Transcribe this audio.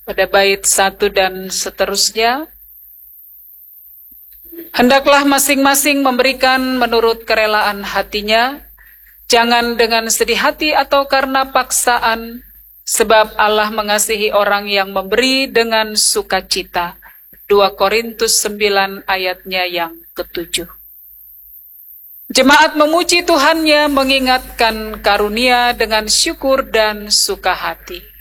pada bait 1 dan seterusnya. Hendaklah masing-masing memberikan menurut kerelaan hatinya, jangan dengan sedih hati atau karena paksaan, sebab Allah mengasihi orang yang memberi dengan sukacita. 2 Korintus 9 ayatnya yang ke-7. Jemaat memuji Tuhannya, mengingatkan karunia dengan syukur dan suka hati.